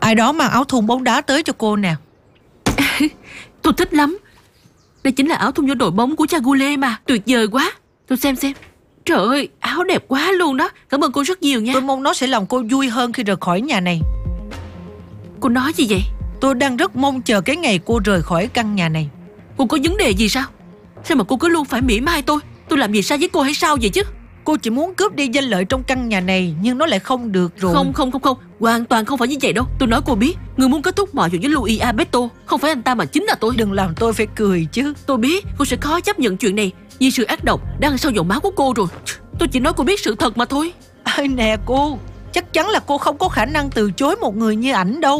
Ai đó mang áo thun bóng đá tới cho cô nè. Tôi thích lắm. Đây chính là áo thun cho đội bóng của cha Gule mà. Tuyệt vời quá. Tôi xem. Trời ơi, áo đẹp quá luôn đó. Cảm ơn cô rất nhiều nha. Tôi mong nó sẽ làm cô vui hơn khi rời khỏi nhà này. Cô nói gì vậy? Tôi đang rất mong chờ cái ngày cô rời khỏi căn nhà này. Cô có vấn đề gì sao? Sao mà cô cứ luôn phải mỉa mai tôi? Tôi làm gì sai với cô hay sao vậy chứ? Cô chỉ muốn cướp đi danh lợi trong căn nhà này, nhưng nó lại không được rồi. Không, hoàn toàn không phải như vậy đâu. Tôi nói cô biết, người muốn kết thúc mọi chuyện với Louis Alberto không phải anh ta mà chính là tôi. Đừng làm tôi phải cười chứ. Tôi biết cô sẽ khó chấp nhận chuyện này, vì sự ác độc đang sâu dòng máu của cô rồi. Tôi chỉ nói cô biết sự thật mà thôi. Ơi nè cô, chắc chắn là cô không có khả năng từ chối một người như ảnh đâu.